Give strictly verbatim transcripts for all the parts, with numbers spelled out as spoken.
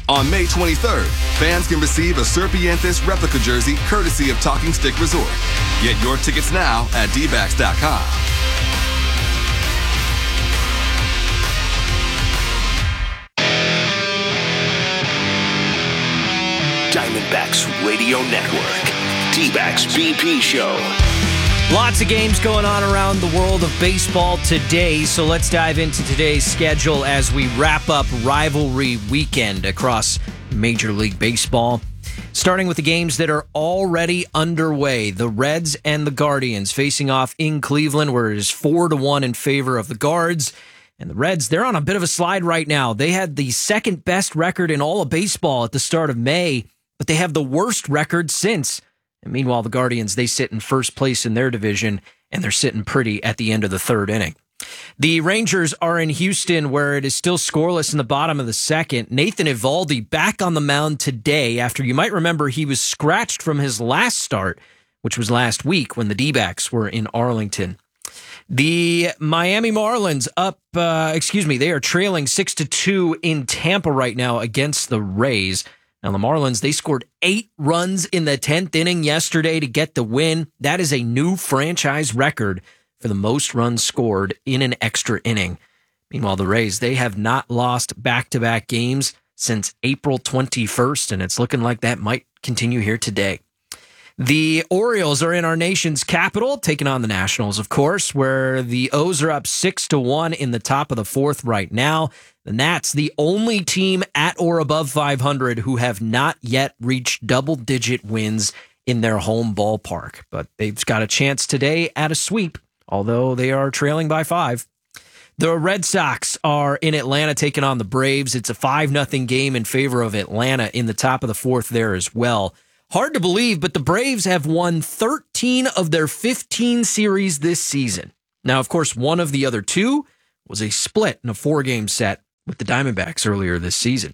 On May twenty-third, fans can receive a Serpientes replica jersey courtesy of Talking Stick Resort. Get your tickets now at D backs dot com. Diamondbacks Radio Network. D-Backs B P Show. Lots of games going on around the world of baseball today, so let's dive into today's schedule as we wrap up rivalry weekend across Major League Baseball. Starting with the games that are already underway. The Reds and the Guardians facing off in Cleveland, where it is four to one in favor of the Guards. And the Reds, they're on a bit of a slide right now. They had the second best record in all of baseball at the start of May, but they have the worst record since. And meanwhile, the Guardians, they sit in first place in their division, and they're sitting pretty at the end of the third inning. The Rangers are in Houston, where it is still scoreless in the bottom of the second. Nathan Eovaldi back on the mound today after, you might remember, he was scratched from his last start, which was last week when the D-backs were in Arlington. The Miami Marlins up, uh, excuse me, they are trailing six to two in Tampa right now against the Rays. Now, the Marlins, they scored eight runs in the tenth inning yesterday to get the win. That is a new franchise record for the most runs scored in an extra inning. Meanwhile, the Rays, they have not lost back-to-back games since April twenty-first, and it's looking like that might continue here today. The Orioles are in our nation's capital, taking on the Nationals, of course, where the O's are up six to one in the top of the fourth right now. The Nats, the only team at or above five hundred who have not yet reached double-digit wins in their home ballpark. But they've got a chance today at a sweep, although they are trailing by five. The Red Sox are in Atlanta taking on the Braves. It's a five nothing game in favor of Atlanta in the top of the fourth there as well. Hard to believe, but the Braves have won thirteen of their fifteen series this season. Now, of course, one of the other two was a split in a four-game set with the Diamondbacks earlier this season.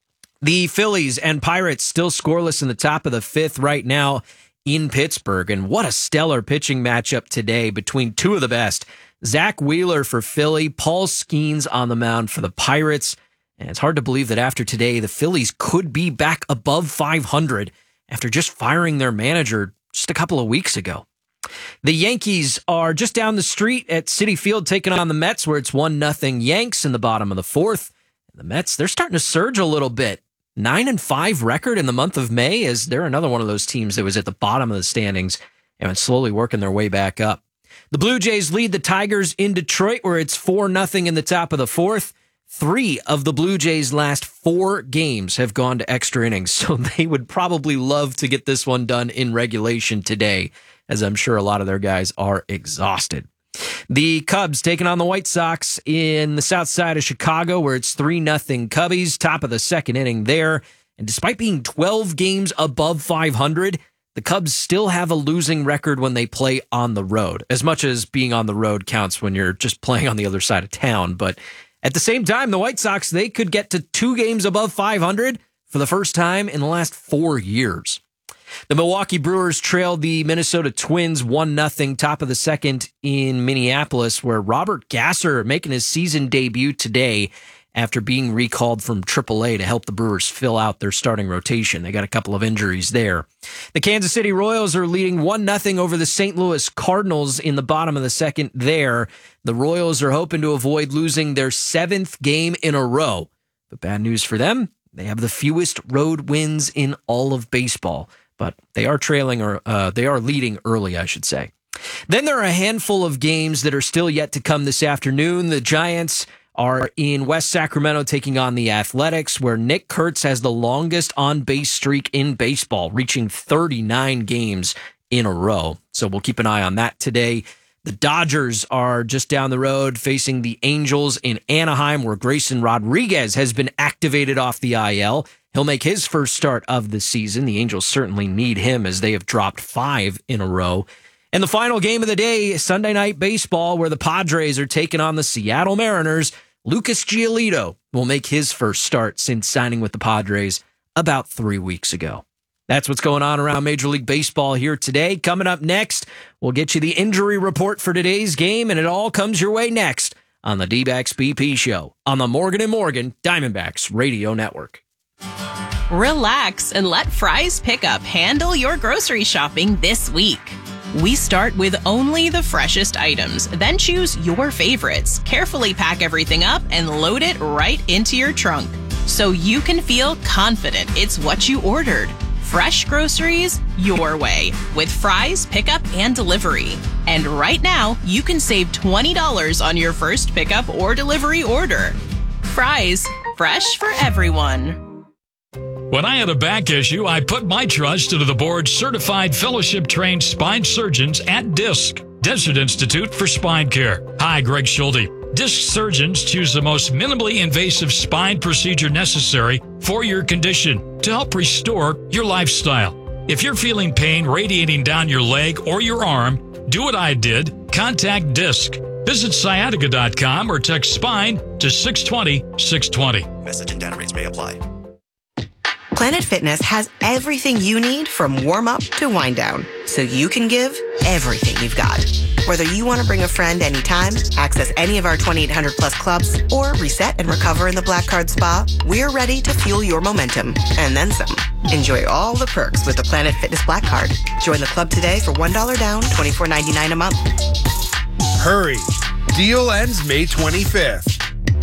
The Phillies and Pirates still scoreless in the top of the fifth right now in Pittsburgh. And what a stellar pitching matchup today between two of the best. Zach Wheeler for Philly, Paul Skeens on the mound for the Pirates. And it's hard to believe that after today, the Phillies could be back above five hundred after just firing their manager just a couple of weeks ago. The Yankees are just down the street at Citi Field taking on the Mets, where it's one nothing Yanks in the bottom of the fourth. The Mets, they're starting to surge a little bit. nine and five record in the month of May, as they're another one of those teams that was at the bottom of the standings and slowly working their way back up. The Blue Jays lead the Tigers in Detroit, where it's four nothing in the top of the fourth. Three of the Blue Jays' last four games have gone to extra innings, so they would probably love to get this one done in regulation today, as I'm sure a lot of their guys are exhausted. The Cubs taking on the White Sox in the south side of Chicago, where it's three nothing Cubbies, top of the second inning there. And despite being twelve games above five hundred, the Cubs still have a losing record when they play on the road, as much as being on the road counts when you're just playing on the other side of town. But at the same time, the White Sox, they could get to two games above five hundred for the first time in the last four years. The Milwaukee Brewers trailed the Minnesota Twins one nothing, top of the second in Minneapolis, where Robert Gasser making his season debut today after being recalled from triple A to help the Brewers fill out their starting rotation. They got a couple of injuries there. The Kansas City Royals are leading one nothing over the Saint Louis Cardinals in the bottom of the second there. The Royals are hoping to avoid losing their seventh game in a row. But bad news for them, they have the fewest road wins in all of baseball. But they are trailing, or uh, they are leading early, I should say. Then there are a handful of games that are still yet to come this afternoon. The Giants are in West Sacramento taking on the Athletics, where Nick Kurtz has the longest on-base streak in baseball, reaching thirty-nine games in a row. So we'll keep an eye on that today. The Dodgers are just down the road facing the Angels in Anaheim, where Grayson Rodriguez has been activated off the I L. He'll make his first start of the season. The Angels certainly need him, as they have dropped five in a row. And the final game of the day, Sunday Night Baseball, where the Padres are taking on the Seattle Mariners. Lucas Giolito will make his first start since signing with the Padres about three weeks ago. That's what's going on around Major League Baseball here today. Coming up next, we'll get you the injury report for today's game, and it all comes your way next on the D-Backs B P Show on the Morgan and Morgan Diamondbacks Radio Network. Relax and let Fry's Pickup handle your grocery shopping this week. We start with only the freshest items, then choose your favorites, carefully pack everything up, and load it right into your trunk, so you can feel confident it's what you ordered. Fresh groceries your way with Fry's Pickup and Delivery. And right now, you can save twenty dollars on your first pickup or delivery order. Fry's, fresh for everyone. When I had a back issue, I put my trust into the board-certified, fellowship-trained spine surgeons at DISC, Desert Institute for Spine Care. Hi, Greg Schulte. DISC surgeons choose the most minimally invasive spine procedure necessary for your condition to help restore your lifestyle. If you're feeling pain radiating down your leg or your arm, do what I did. Contact DISC. Visit sciatica dot com or text SPINE to six two zero, six two zero. Message and data rates may apply. Planet Fitness has everything you need from warm-up to wind-down, so you can give everything you've got. Whether you want to bring a friend anytime, access any of our twenty-eight hundred plus clubs, or reset and recover in the Black Card Spa, we're ready to fuel your momentum, and then some. Enjoy all the perks with the Planet Fitness Black Card. Join the club today for one dollar down, twenty-four ninety-nine a month. Hurry! Deal ends May twenty-fifth.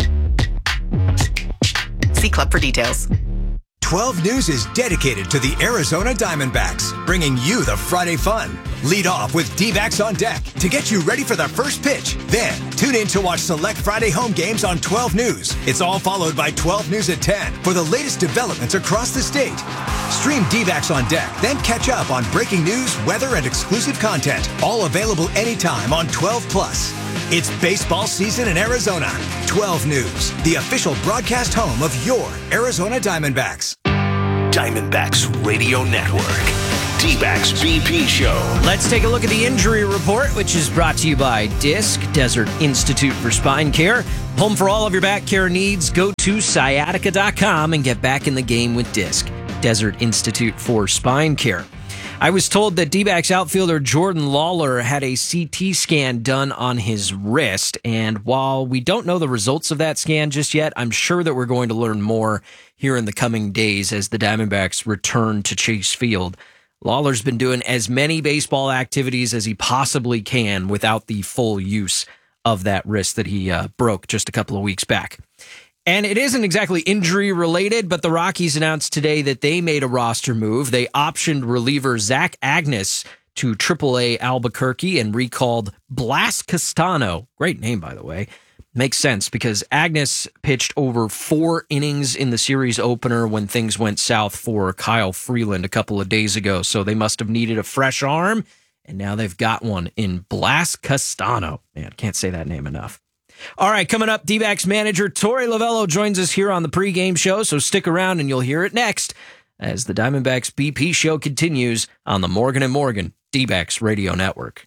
See club for details. twelve News is dedicated to the Arizona Diamondbacks, bringing you the Friday fun. Lead off with D-backs on deck to get you ready for the first pitch. Then, tune in to watch select Friday home games on twelve News. It's all followed by twelve News at ten for the latest developments across the state. Stream D-backs on deck, then catch up on breaking news, weather, and exclusive content. All available anytime on twelve plus. It's baseball season in Arizona. twelve News, the official broadcast home of your Arizona Diamondbacks. Diamondbacks Radio Network. D-backs B P Show. Let's take a look at the injury report, which is brought to you by DISC, Desert Institute for Spine Care. Home for all of your back care needs. Go to sciatica dot com and get back in the game with DISC, Desert Institute for Spine Care. I was told that D-backs outfielder Jordan Lawler had a C T scan done on his wrist, and while we don't know the results of that scan just yet, I'm sure that we're going to learn more here in the coming days as the Diamondbacks return to Chase Field. Lawler's been doing as many baseball activities as he possibly can without the full use of that wrist that he uh, broke just a couple of weeks back. And it isn't exactly injury related, but the Rockies announced today that they made a roster move. They optioned reliever Zach Agnes to triple A Albuquerque and recalled Blas Castano. Great name, by the way. Makes sense because Agnes pitched over four innings in the series opener when things went south for Kyle Freeland a couple of days ago. So they must have needed a fresh arm, and now they've got one in Blas Castano. Man, can't say that name enough. All right, coming up, D-backs manager Torey Lovullo joins us here on the pregame show, so stick around and you'll hear it next as the Diamondbacks B P show continues on the Morgan and Morgan D-backs Radio Network.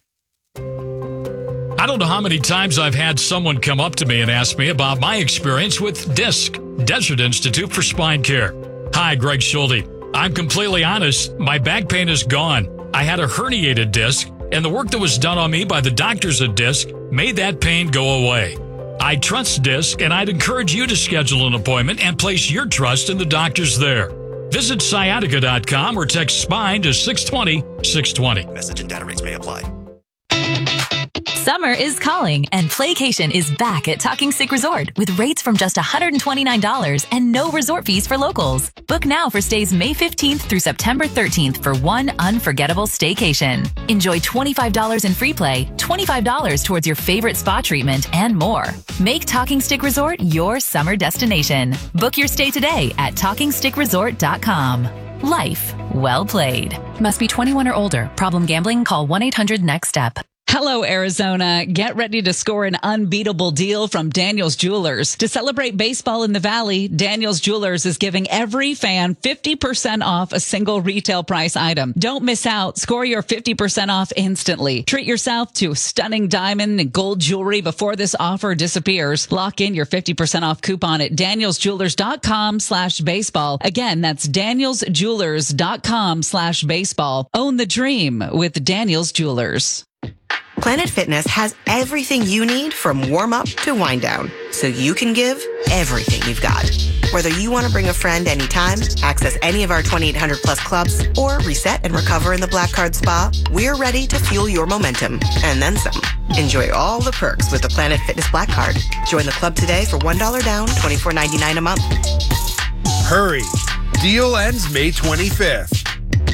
I don't know how many times I've had someone come up to me and ask me about my experience with DISC, Desert Institute for Spine Care. Hi, Greg Schulte. I'm completely honest. My back pain is gone. I had a herniated disc, and the work that was done on me by the doctors at DISC made that pain go away. I trust DISC, and I'd encourage you to schedule an appointment and place your trust in the doctors there. Visit sciatica dot com or text SPINE to six two zero, six two zero. Message and data rates may apply. Summer is calling, and Playcation is back at Talking Stick Resort with rates from just one hundred twenty-nine dollars and no resort fees for locals. Book now for stays May fifteenth through September thirteenth for one unforgettable staycation. Enjoy twenty-five dollars in free play, twenty-five dollars towards your favorite spa treatment, and more. Make Talking Stick Resort your summer destination. Book your stay today at talking stick resort dot com. Life well played. Must be twenty-one or older. Problem gambling? Call one eight hundred next step. Hello, Arizona. Get ready to score an unbeatable deal from Daniel's Jewelers. To celebrate baseball in the Valley, Daniel's Jewelers is giving every fan fifty percent off a single retail price item. Don't miss out. Score your fifty percent off instantly. Treat yourself to stunning diamond and gold jewelry before this offer disappears. Lock in your fifty percent off coupon at daniels jewelers dot com slash baseball. Again, that's daniels jewelers dot com slash baseball. Own the dream with Daniel's Jewelers. Planet Fitness has everything you need from warm-up to wind-down, so you can give everything you've got. Whether you want to bring a friend anytime, access any of our twenty-eight hundred plus clubs, or reset and recover in the Black Card Spa, we're ready to fuel your momentum and then some. Enjoy all the perks with the Planet Fitness Black Card. Join the club today for one dollar down, twenty-four ninety-nine a month. Hurry. Deal ends May twenty-fifth.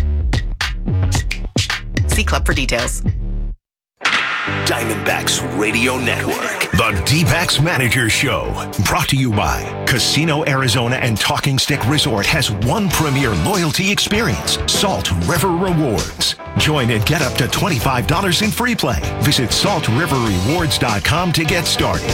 See club for details. Diamondbacks Radio Network. The D-Backs Manager Show. Brought to you by Casino Arizona and Talking Stick Resort has one premier loyalty experience, Salt River Rewards. Join and get up to twenty-five dollars in free play. Visit salt river rewards dot com to get started.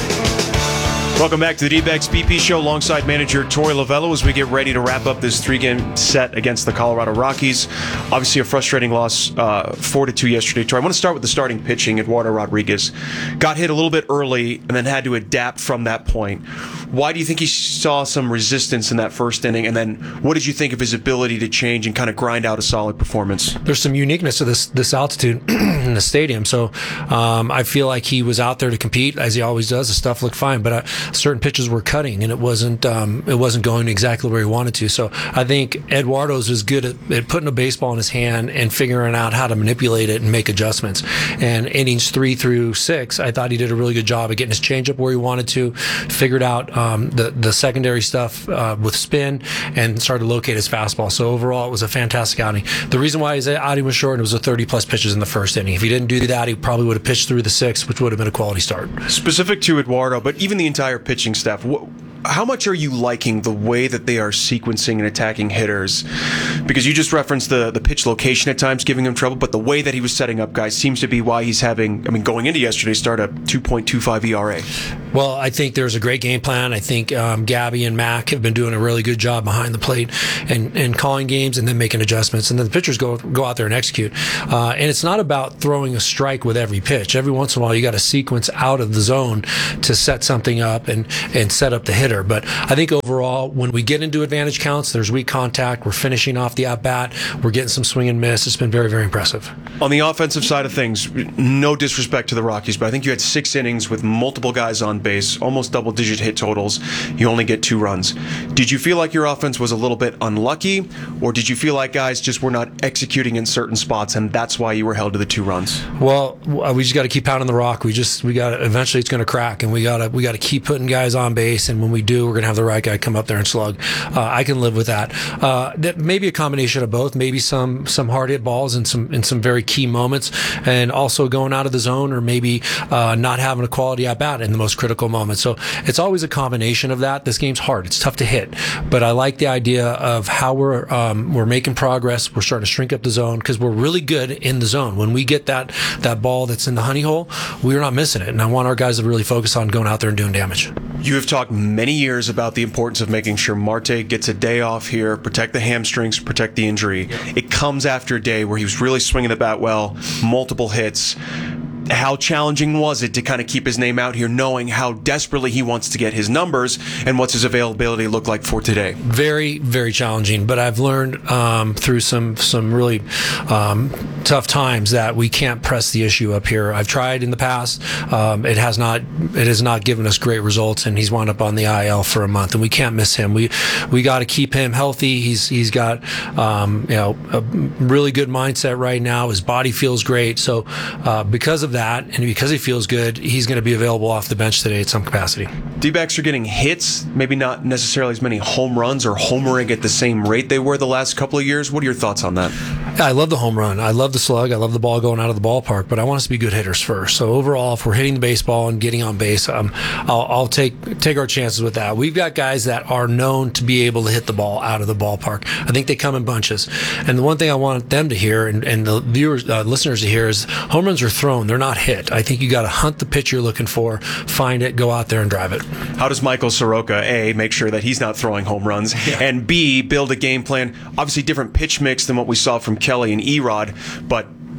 Welcome back to the D-Backs B P Show alongside manager Torey Lovullo as we get ready to wrap up this three-game set against the Colorado Rockies. Obviously a frustrating loss, uh, four to two yesterday. Torey, I want to start with the starting pitching. Eduardo Rodriguez got hit a little bit early and then had to adapt from that point. Why do you think he saw some resistance in that first inning? And then what did you think of his ability to change and kind of grind out a solid performance? There's some uniqueness to this this altitude in the stadium. So um, I feel like he was out there to compete, as he always does. The stuff looked fine, but uh, certain pitches were cutting, and it wasn't um, it wasn't going exactly where he wanted to. So I think Eduardo's is good at, at putting a baseball in his hand and figuring out how to manipulate it and make adjustments. And innings three through six, I thought he did a really good job of getting his changeup where he wanted to, figured out um, the the secondary stuff uh, with spin, and started to locate his fastball. So overall, it was a fantastic outing. The reason why his outing was short, it was a thirty plus pitches in the first inning. If he didn't do that, he probably would have pitched through the sixth, which would have been a quality start. Specific to Eduardo, but even the entire pitching staff, what, how much are you liking the way that they are sequencing and attacking hitters? Because you just referenced the, the pitch location at times giving him trouble, but the way that he was setting up guys seems to be why he's having, I mean, going into yesterday's start, a two point two five E R A. Well, I think there's a great game plan. I think um, Gabby and Mac have been doing a really good job behind the plate and, and calling games and then making adjustments. And then the pitchers go go out there and execute. Uh, and it's not about throwing a strike with every pitch. Every once in a while, you got to sequence out of the zone to set something up and, and set up the hitter. But I think overall, when we get into advantage counts, there's weak contact. We're finishing off the at-bat. We're getting some swing and miss. It's been very, very impressive. On the offensive side of things, no disrespect to the Rockies, but I think you had six innings with multiple guys on base, almost double-digit hit totals. You only get two runs. Did you feel like your offense was a little bit unlucky, or did you feel like guys just were not executing in certain spots, and that's why you were held to the two runs? Well, we just got to keep pounding the rock. We just we got eventually it's going to crack, and we got to we got to keep putting guys on base. And when we do, we're going to have the right guy come up there and slug. Uh, I can live with that. Uh, that maybe a combination of both. Maybe some some hard hit balls in some in some very key moments, and also going out of the zone, or maybe uh, not having a quality at bat in the most critical moments. So it's always a combination of that. This game's hard. It's tough to hit, but I like the idea of how we're um, we're making progress. We're starting to shrink up the zone because we're really good in the zone. When we get that that ball that's in the honey hole, we're not missing it. And I want our guys to really focus on going out there and doing damage. You have talked many years about the importance of making sure Marte gets a day off here, protect the hamstrings, protect the injury. It comes after a day where he was really swinging the bat well, multiple hits. How challenging was it to kind of keep his name out here, knowing how desperately he wants to get his numbers, and what's his availability look like for today? Very, very challenging. But I've learned um, through some some really um, tough times that we can't press the issue up here. I've tried in the past. Um, it has not it has not given us great results, and he's wound up on the I L for a month, and we can't miss him. We we got to keep him healthy. He's he's got um, you know a really good mindset right now. His body feels great. So uh, because of that, and because he feels good, he's going to be available off the bench today at some capacity. D-backs are getting hits, maybe not necessarily as many home runs or homering at the same rate they were the last couple of years. What are your thoughts on that? I love the home run. I love the slug. I love the ball going out of the ballpark, but I want us to be good hitters first. So overall, if we're hitting the baseball and getting on base, um, I'll, I'll take take our chances with that. We've got guys that are known to be able to hit the ball out of the ballpark. I think they come in bunches. And the one thing I want them to hear, and, and the viewers, uh, listeners to hear, is home runs are thrown. They're not hit. I think you got to hunt the pitch you're looking for, find it, go out there and drive it. How does Michael Soroka, A, make sure that he's not throwing home runs, yeah. and B, build a game plan? Obviously different pitch mix than what we saw from Kelly and Erod, but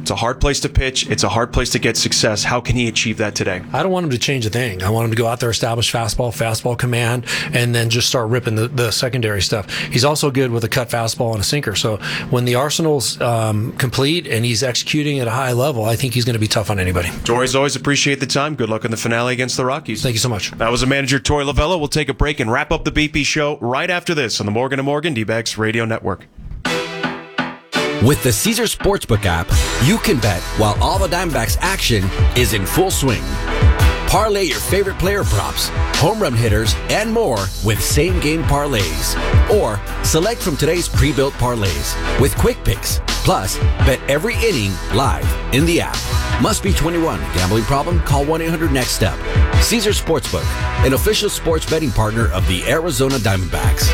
It's a hard place to pitch. It's a hard place to get success. How can he achieve that today? I don't want him to change a thing. I want him to go out there, establish fastball, fastball command, and then just start ripping the, the secondary stuff. He's also good with a cut fastball and a sinker. So when the arsenal's um, complete and he's executing at a high level, I think he's going to be tough on anybody. Tori's always appreciate the time. Good luck in the finale against the Rockies. Thank you so much. That was the manager, Tori Lavello. We'll take a break and wrap up the B P show right after this on the Morgan and Morgan D-backs Radio Network. With the Caesars Sportsbook app, you can bet while all the Diamondbacks action is in full swing. Parlay your favorite player props, home run hitters, and more with same-game parlays. Or select from today's pre-built parlays with quick picks. Plus, bet every inning live in the app. Must be twenty-one. Gambling problem? Call one eight hundred next step. Caesars Sportsbook, an official sports betting partner of the Arizona Diamondbacks.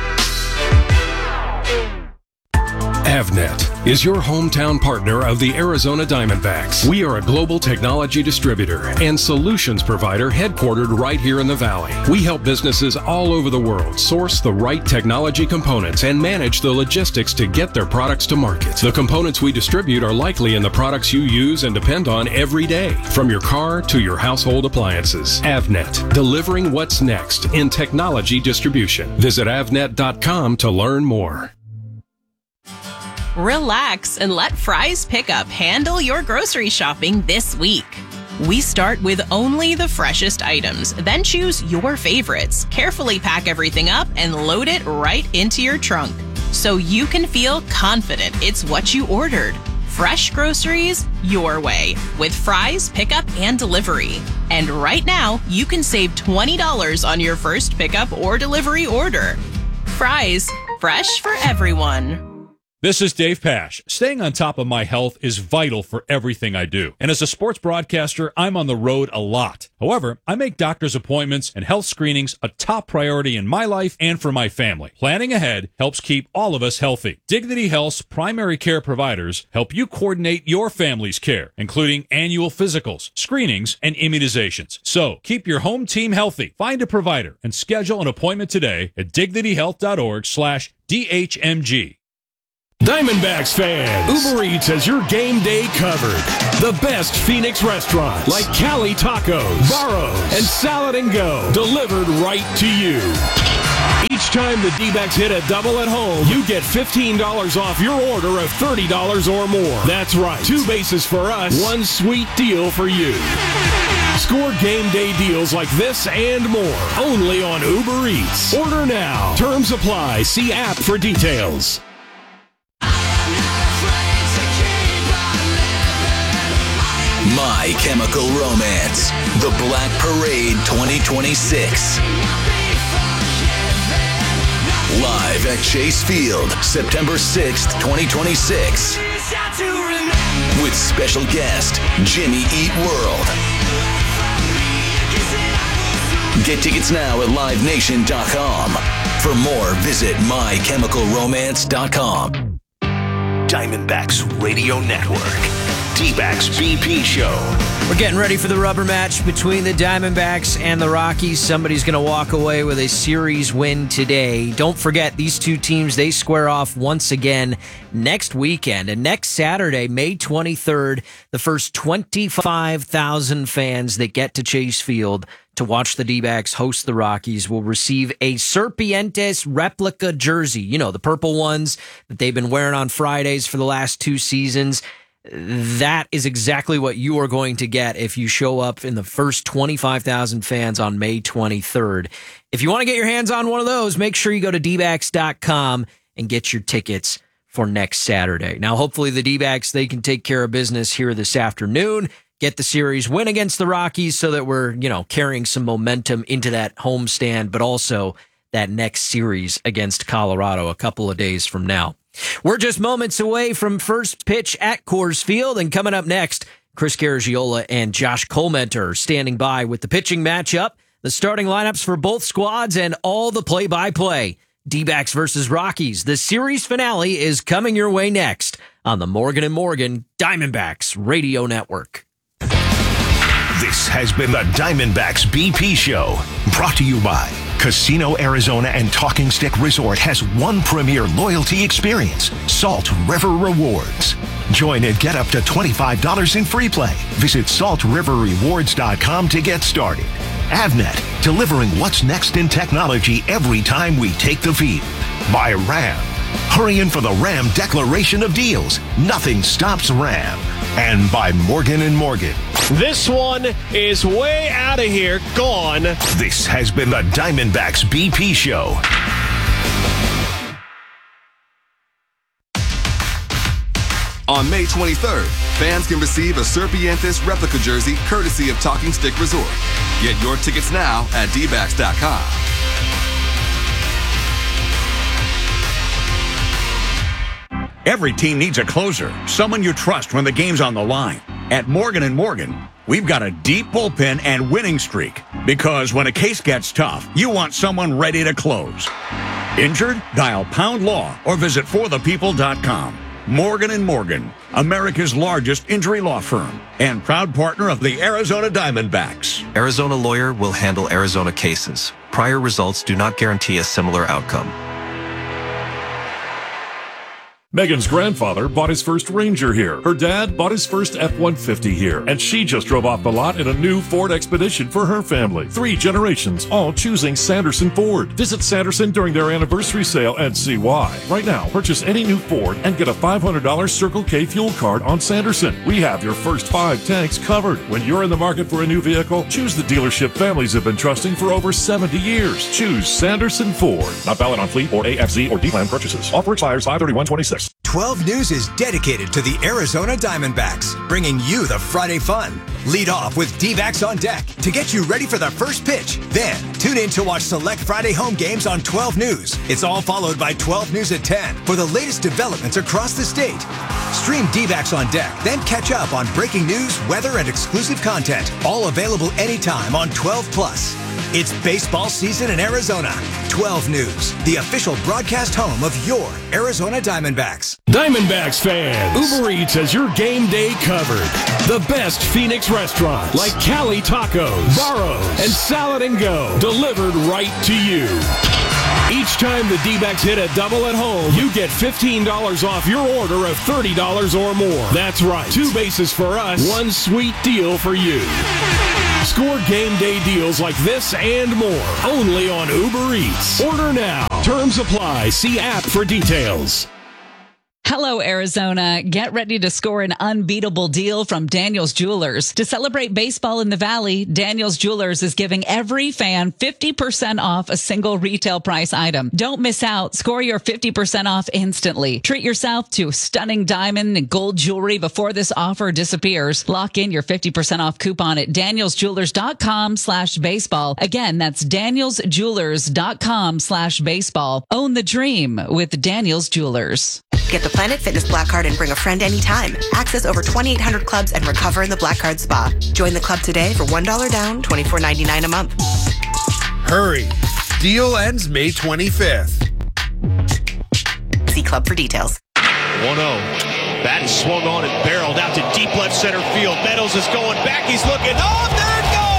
Avnet is your hometown partner of the Arizona Diamondbacks. We are a global technology distributor and solutions provider headquartered right here in the Valley. We help businesses all over the world source the right technology components and manage the logistics to get their products to market. The components we distribute are likely in the products you use and depend on every day, from your car to your household appliances. Avnet, delivering what's next in technology distribution. Visit avnet dot com to learn more. Relax and let Fry's Pickup handle your grocery shopping this week. We start with only the freshest items, then choose your favorites, carefully pack everything up, and load it right into your trunk so you can feel confident it's what you ordered. Fresh groceries your way with Fry's Pickup and Delivery. And right now, you can save twenty dollars on your first pickup or delivery order. Fry's, fresh for everyone. This is Dave Pasch. Staying on top of my health is vital for everything I do. And as a sports broadcaster, I'm on the road a lot. However, I make doctor's appointments and health screenings a top priority in my life and for my family. Planning ahead helps keep all of us healthy. Dignity Health's primary care providers help you coordinate your family's care, including annual physicals, screenings, and immunizations. So, keep your home team healthy. Find a provider and schedule an appointment today at dignity health dot org slash D H M G. Diamondbacks fans, Uber Eats has your game day covered. The best Phoenix restaurants like Cali Tacos, Barro's, and Salad and Go delivered right to you. Each time the D-backs hit a double at home, you get fifteen dollars off your order of thirty dollars or more. That's right. Two bases for us, one sweet deal for you. Score game day deals like this and more only on Uber Eats. Order now. Terms apply. See app for details. My Chemical Romance, The Black Parade twenty twenty-six. Live at Chase Field, September sixth, twenty twenty-six. With special guest, Jimmy Eat World. Get tickets now at live nation dot com. For more, visit my chemical romance dot com. Diamondbacks Radio Network. D-backs B P Show. We're getting ready for the rubber match between the Diamondbacks and the Rockies. Somebody's going to walk away with a series win today. Don't forget, these two teams, they square off once again next weekend. And next Saturday, May twenty-third, the first twenty-five thousand fans that get to Chase Field to watch the D-backs host the Rockies will receive a Serpientes replica jersey. You know, the purple ones that they've been wearing on Fridays for the last two seasons. That is exactly what you are going to get if you show up in the first twenty-five thousand fans on May twenty-third. If you want to get your hands on one of those, make sure you go to D backs dot com and get your tickets for next Saturday. Now, hopefully the D-backs, they can take care of business here this afternoon, get the series win against the Rockies so that we're, you know, carrying some momentum into that homestand, but also that next series against Colorado a couple of days from now. We're just moments away from first pitch at Coors Field, and coming up next, Chris Garagiola and Josh Colmenter are standing by with the pitching matchup, the starting lineups for both squads, and all the play-by-play. D-backs versus Rockies. The series finale is coming your way next on the Morgan and Morgan Diamondbacks Radio Network. This has been the Diamondbacks B P Show, brought to you by Casino Arizona and Talking Stick Resort has one premier loyalty experience, Salt River Rewards. Join and get up to twenty-five dollars in free play. Visit salt river rewards dot com to get started. Avnet, delivering what's next in technology every time we take the field. By Ram. Hurry in for the Ram Declaration of Deals. Nothing stops Ram. And by Morgan and Morgan. This one is way out of here. Gone. This has been the Diamondbacks B P Show. On May twenty-third, fans can receive a Serpientes replica jersey courtesy of Talking Stick Resort. Get your tickets now at d backs dot com. Every team needs a closer, someone you trust when the game's on the line. At Morgan and Morgan, we've got a deep bullpen and winning streak. Because when a case gets tough, you want someone ready to close. Injured? Dial Pound Law or visit for the people dot com. Morgan and Morgan, America's largest injury law firm and proud partner of the Arizona Diamondbacks. Arizona Lawyer will handle Arizona cases. Prior results do not guarantee a similar outcome. Megan's grandfather bought his first Ranger here. Her dad bought his first F one fifty here. And she just drove off the lot in a new Ford Expedition for her family. Three generations, all choosing Sanderson Ford. Visit Sanderson during their anniversary sale and see why. Right now, purchase any new Ford and get a five hundred dollars Circle K fuel card on Sanderson. We have your first five tanks covered. When you're in the market for a new vehicle, choose the dealership families have been trusting for over seventy years. Choose Sanderson Ford. Not valid on fleet or A F Z or D-Plan purchases. Offer expires five thirty-one twenty-six. twelve News is dedicated to the Arizona Diamondbacks, bringing you the Friday fun. Lead off with D-backs on deck to get you ready for the first pitch. Then, tune in to watch select Friday home games on twelve News. It's all followed by twelve News at ten for the latest developments across the state. Stream D-backs on deck, then catch up on breaking news, weather, and exclusive content. All available anytime on twelve plus. It's baseball season in Arizona. twelve News, the official broadcast home of your Arizona Diamondbacks. Diamondbacks fans, Uber Eats has your game day covered. The best Phoenix restaurants like Cali Tacos, Barrows, and Salad and Go delivered right to you. Each time the D-backs hit a double at home, you get fifteen dollars off your order of thirty dollars or more. That's right. Two bases for us, one sweet deal for you. Score game day deals like this and more only on Uber Eats. Order now. Terms apply. See app for details. Hello, Arizona. Get ready to score an unbeatable deal from Daniel's Jewelers. To celebrate baseball in the Valley, Daniel's Jewelers is giving every fan fifty percent off a single retail price item. Don't miss out. Score your fifty percent off instantly. Treat yourself to stunning diamond and gold jewelry before this offer disappears. Lock in your fifty percent off coupon at daniels jewelers dot com slash baseball. Again, that's daniels jewelers dot com slash baseball. Own the dream with Daniel's Jewelers. Get the Planet Fitness Black Card and bring a friend anytime. Access over twenty-eight hundred clubs and recover in the Black Card Spa. Join the club today for one dollar down, twenty-four ninety-nine a month. Hurry. Deal ends May twenty-fifth. See club for details. one oh. Bat swung on and barreled out to deep left center field. Meadows is going back. He's looking. Oh, there it goes!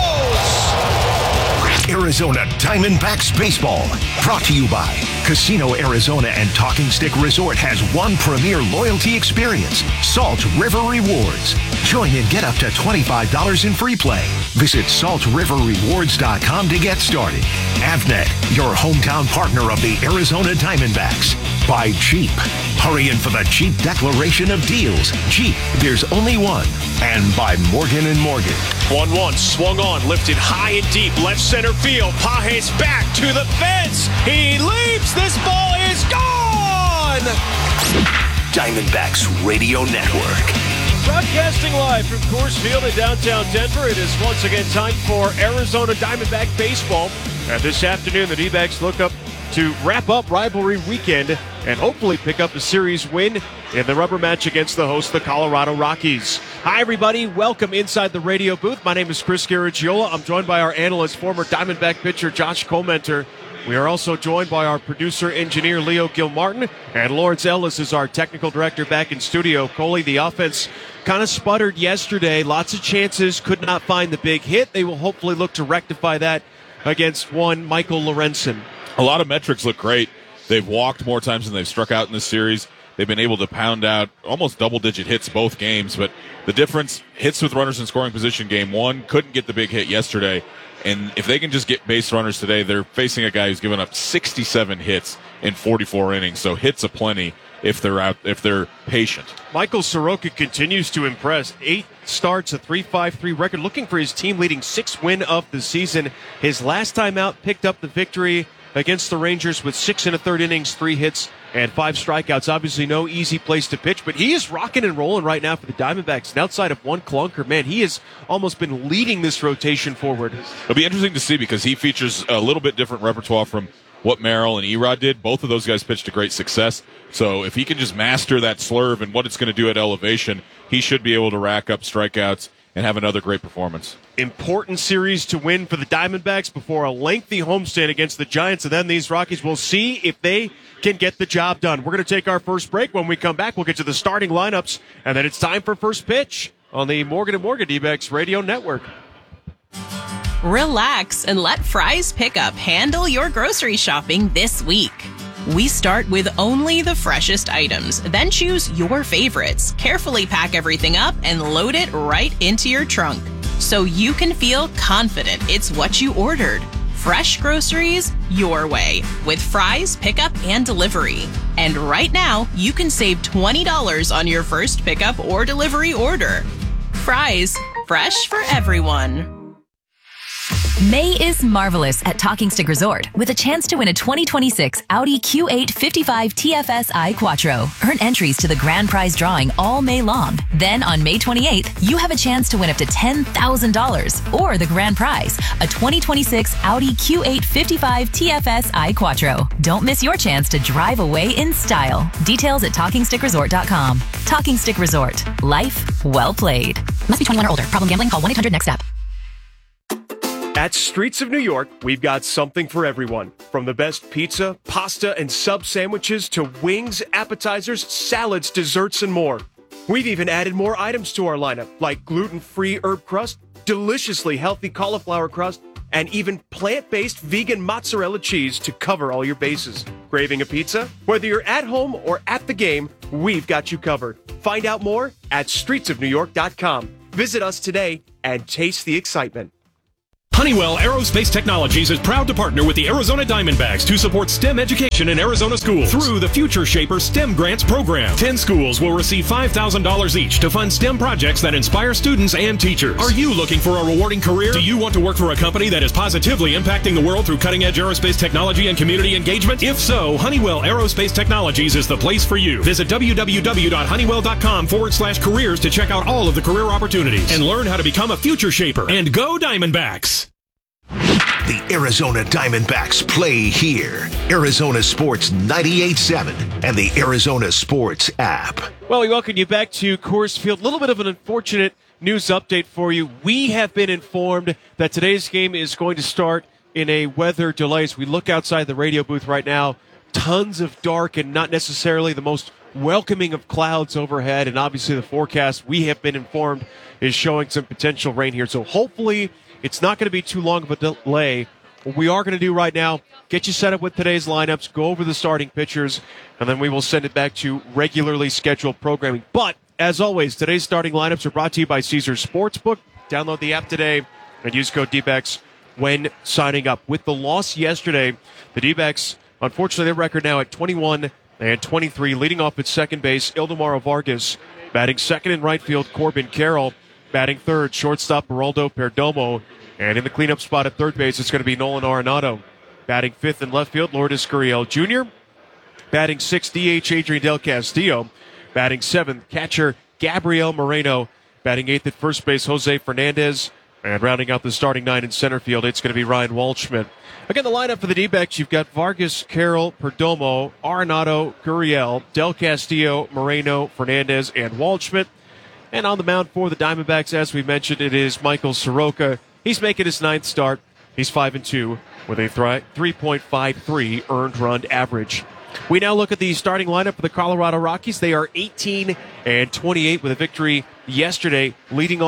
Arizona Diamondbacks Baseball. Brought to you by Casino Arizona and Talking Stick Resort has one premier loyalty experience, Salt River Rewards. Join and get up to twenty-five dollars in free play. Visit salt river rewards dot com to get started. Avnet, your hometown partner of the Arizona Diamondbacks. By Jeep. Hurry in for the Jeep Declaration of Deals. Jeep, there's only one. And by Morgan and Morgan. one one, swung on, lifted high and deep, left center field. Pages back to the fence. He leaps. This ball is gone. Diamondbacks Radio Network. Broadcasting live from Coors Field in downtown Denver, it is once again time for Arizona Diamondback baseball. And this afternoon, the D-backs look up to wrap up rivalry weekend and hopefully pick up a series win in the rubber match against the host, the Colorado Rockies. Hi, everybody. Welcome inside the radio booth. My name is Chris Garagiola. I'm joined by our analyst, former Diamondback pitcher Josh Comenter. We are also joined by our producer, engineer Leo Gilmartin, and Lawrence Ellis is our technical director back in studio. Coley, the offense kind of sputtered yesterday. Lots of chances, could not find the big hit. They will hopefully look to rectify that against one Michael Lorenzen? A lot of metrics look great. They've walked more times than they've struck out in this series. They've been able to pound out almost double-digit hits both games, but the difference, hits with runners in scoring position game one, couldn't get the big hit yesterday, and if they can just get base runners today, they're facing a guy who's given up sixty-seven hits in forty-four innings, so hits aplenty if they're out, if they're patient. Michael Soroka continues to impress. Eight starts, a three five three record, looking for his team-leading sixth win of the season. His last time out picked up the victory against the Rangers with six and a third innings, three hits, and five strikeouts. Obviously no easy place to pitch, but he is rocking and rolling right now for the Diamondbacks. And outside of one clunker, man, he has almost been leading this rotation forward. It'll be interesting to see because he features a little bit different repertoire from what Merrill and Erod did. Both of those guys pitched to great success. So if he can just master that slurve and what it's going to do at elevation, he should be able to rack up strikeouts and have another great performance. Important series to win for the Diamondbacks before a lengthy homestand against the Giants, and then these Rockies will see if they can get the job done. We're going to take our first break. When we come back, we'll get to the starting lineups, and then it's time for first pitch on the Morgan and Morgan D-backs Radio Network. Relax and let Fry's Pickup handle your grocery shopping this week. We start with only the freshest items, then choose your favorites, carefully pack everything up, and load it right into your trunk, so you can feel confident it's what you ordered. Fresh groceries your way with Fry's Pickup and Delivery. And right now, you can save twenty dollars on your first pickup or delivery order. Fry's, fresh for everyone. May is marvelous at Talking Stick Resort with a chance to win a twenty twenty-six Audi Q eight fifty-five T F S I Quattro. Earn entries to the grand prize drawing all May long. Then on May twenty-eighth, you have a chance to win up to ten thousand dollars or the grand prize, a twenty twenty-six Audi Q eight fifty-five T F S I Quattro. Don't miss your chance to drive away in style. Details at talking stick resort dot com. Talking Stick Resort. Life well played. Must be twenty-one or older. Problem gambling? Call one eight hundred next step. At Streets of New York, we've got something for everyone. From the best pizza, pasta, and sub sandwiches to wings, appetizers, salads, desserts, and more. We've even added more items to our lineup, like gluten-free herb crust, deliciously healthy cauliflower crust, and even plant-based vegan mozzarella cheese to cover all your bases. Craving a pizza? Whether you're at home or at the game, we've got you covered. Find out more at streets of new york dot com. Visit us today and taste the excitement. Honeywell Aerospace Technologies is proud to partner with the Arizona Diamondbacks to support STEM education in Arizona schools through the Future Shaper STEM Grants program. Ten schools will receive five thousand dollars each to fund STEM projects that inspire students and teachers. Are you looking for a rewarding career? Do you want to work for a company that is positively impacting the world through cutting-edge aerospace technology and community engagement? If so, Honeywell Aerospace Technologies is the place for you. Visit www.honeywell.com forward slash careers to check out all of the career opportunities and learn how to become a Future Shaper. And go Diamondbacks! The Arizona Diamondbacks play here. Arizona Sports ninety-eight point seven and the Arizona Sports app. Well, we welcome you back to Coors Field. A little bit of an unfortunate news update for you. We have been informed that today's game is going to start in a weather delay. As we look outside the radio booth right now, tons of dark and not necessarily the most welcoming of clouds overhead. And obviously the forecast, we have been informed, is showing some potential rain here. So hopefully it's not going to be too long of a delay. What we are going to do right now, get you set up with today's lineups, go over the starting pitchers, and then we will send it back to regularly scheduled programming. But, as always, today's starting lineups are brought to you by Caesars Sportsbook. Download the app today and use code D backs when signing up. With the loss yesterday, the D-backs, unfortunately, their record now at twenty-one and twenty-three. Leading off at second base, Ildemaro Vargas. Batting second in right field, Corbin Carroll. Batting third, shortstop Geraldo Perdomo. And in the cleanup spot at third base, it's going to be Nolan Arenado. Batting fifth in left field, Lourdes Gurriel Junior Batting sixth, D H Adrian Del Castillo. Batting seventh, catcher Gabriel Moreno. Batting eighth at first base, Jose Fernandez. And rounding out the starting nine in center field, it's going to be Ryan Waldschmidt. Again, the lineup for the D-backs, you've got Vargas, Carroll, Perdomo, Arenado, Gurriel, Del Castillo, Moreno, Fernandez, and Waldschmidt. And on the mound for the Diamondbacks, as we mentioned, it is Michael Soroka. He's making his ninth start. He's five and two with a three point five three earned run average. We now look at the starting lineup for the Colorado Rockies. They are eighteen and twenty-eight with a victory yesterday, leading off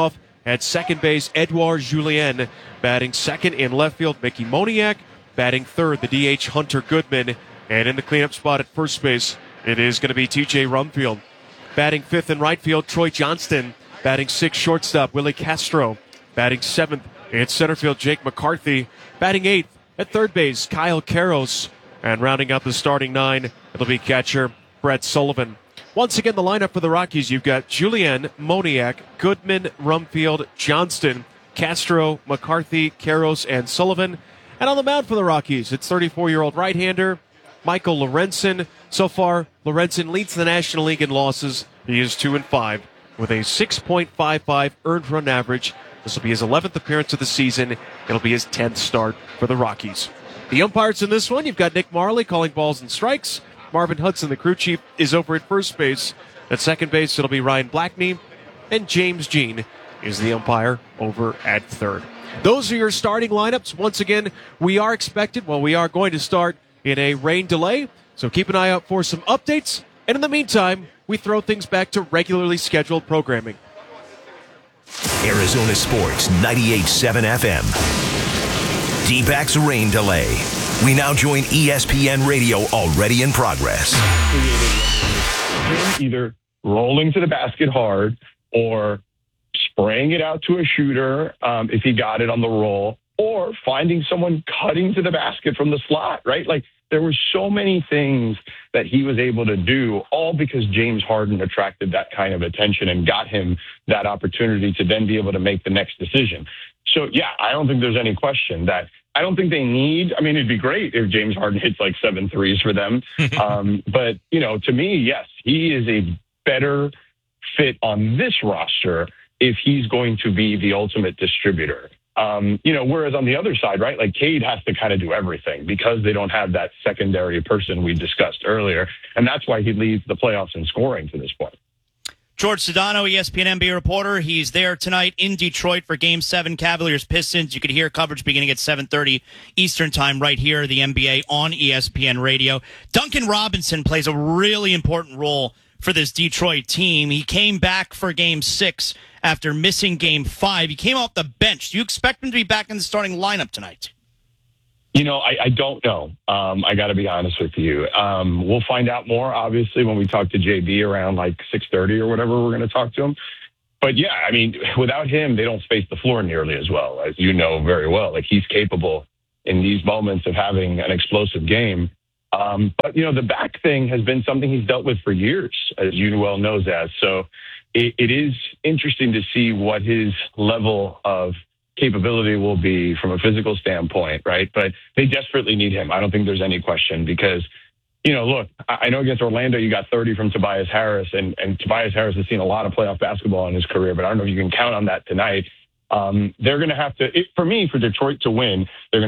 At second base, Edouard Julien. Batting second in left field, Mickey Moniak. Batting third, the D H Hunter Goodman. And in the cleanup spot at first base, it is going to be T J Rumfield. Batting fifth in right field, Troy Johnston. Batting sixth, shortstop, Willie Castro. Batting seventh in center field, Jake McCarthy. Batting eighth at third base, Kyle Karros. And rounding out the starting nine, it'll be catcher Brett Sullivan. Once again, the lineup for the Rockies, you've got Julien, Moniak, Goodman, Rumfield, Johnston, Castro, McCarthy, Karros, and Sullivan. And on the mound for the Rockies, it's thirty-four-year-old right-hander Michael Lorenzen. So far, Lorenzen leads the National League in losses. He is two and five with a six point five five earned run average. This will be his eleventh appearance of the season. It'll be his tenth start for the Rockies. The umpires in this one, you've got Nick Marley calling balls and strikes. Marvin Hudson, the crew chief, is over at first base. At second base, it'll be Ryan Blackney. And James Jean is the umpire over at third. Those are your starting lineups. Once again, we are expected, well, we are going to start in a rain delay. So keep an eye out for some updates. And in the meantime, we throw things back to regularly scheduled programming. Arizona Sports ninety-eight point seven F M. D-backs rain delay. We now join E S P N Radio already in progress. Either rolling to the basket hard or spraying it out to a shooter um, if he got it on the roll, or finding someone cutting to the basket from the slot, right? Like, there were so many things that he was able to do, all because James Harden attracted that kind of attention and got him that opportunity to then be able to make the next decision. So, yeah, I don't think there's any question that I don't think they need. I mean, it'd be great if James Harden hits like seven threes for them. um, but, you know, to me, yes, he is a better fit on this roster if he's going to be the ultimate distributor. Um, you know, whereas on the other side, right, like Cade has to kind of do everything because they don't have that secondary person we discussed earlier. And that's why he leads the playoffs in scoring to this point. George Sedano, E S P N N B A reporter. He's there tonight in Detroit for Game seven, Cavaliers-Pistons. You could hear coverage beginning at seven thirty Eastern Time right here, the N B A on E S P N Radio. Duncan Robinson plays a really important role for this Detroit team. He came back for Game six after missing Game five. He came off the bench. Do you expect him to be back in the starting lineup tonight? You know, I, I don't know. Um, I got to be honest with you. Um, we'll find out more, obviously, when we talk to J B around like six thirty or whatever we're going to talk to him. But, yeah, I mean, without him, they don't space the floor nearly as well, as you know very well. Like, he's capable in these moments of having an explosive game. Um, but, you know, the back thing has been something he's dealt with for years, as you well knows as. So it, it is interesting to see what his level of capability will be from a physical standpoint, right? But they desperately need him. I don't think there's any question because, you know, look, I know against Orlando you got thirty from Tobias Harris, and, and Tobias Harris has seen a lot of playoff basketball in his career, but I don't know if you can count on that tonight. Um, they're going to have to, it, for me, for Detroit to win, they're going